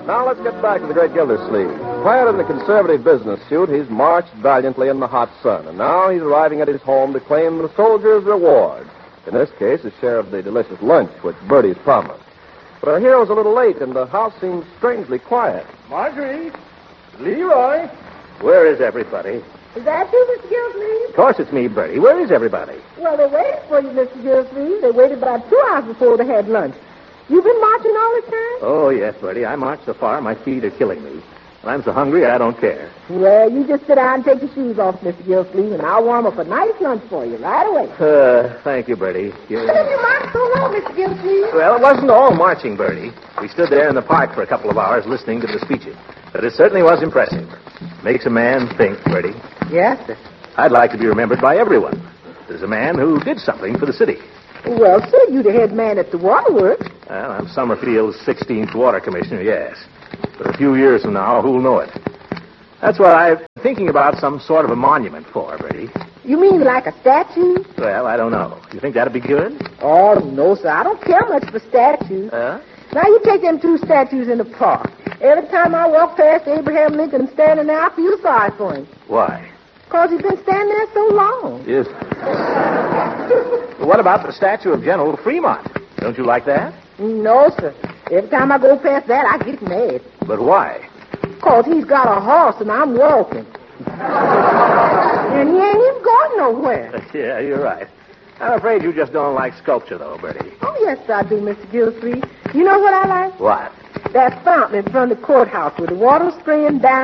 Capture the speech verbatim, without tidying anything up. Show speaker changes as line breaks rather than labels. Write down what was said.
Now let's get back to the great Gildersleeve. Clad in the conservative business suit, he's marched valiantly in the hot sun, and now he's arriving at his home to claim the soldier's reward. In this case, a share of the delicious lunch which Bertie's promised. But our hero's a little late, and the house seems strangely quiet.
Marjorie! Leroy! Where is everybody?
Is that you, Mister Gildersleeve?
Of course it's me, Bertie. Where is everybody?
Well, they waited for you, Mister Gildersleeve. They waited about two hours before they had lunch. You've been marching all this time?
Oh, yes, Bertie. I marched so far, my feet are killing me. And I'm so hungry, I don't care.
Well, you just sit down and take your shoes off, Mister Gildersleeve, and I'll warm up a nice lunch for you right away.
Uh, thank you, Bertie. You're...
How did you march so long, Mister Gildersleeve?
Well, it wasn't all marching, Bertie. We stood there in the park for a couple of hours listening to the speeches. But it certainly was impressive. Makes a man think, Bertie.
Yes, sir.
I'd like to be remembered by everyone as a man who did something for the city.
Well, sir, you're the head man at the waterworks.
Well, I'm Summerfield's sixteenth water commissioner, yes. But a few years from now, who'll know it? That's what I'm thinking about some sort of a monument for, Bertie.
You mean like a statue?
Well, I don't know. You think that'd be good?
Oh, no, sir. I don't care much for statues.
Huh?
Now, you take them two statues in the park. Every time I walk past Abraham Lincoln standing there, I feel sorry for him.
Why?
Because he's been standing there so long.
Yes. What about the statue of General Fremont? Don't you like that?
No, sir. Every time I go past that, I get mad.
But why?
Because he's got a horse and I'm walking. And he ain't even going nowhere.
Yeah, you're right. I'm afraid you just don't like sculpture, though, Bertie.
Oh, yes, I do, Mister Gildersleeve. You know what I like?
What?
That fountain in front of the courthouse with the water spraying down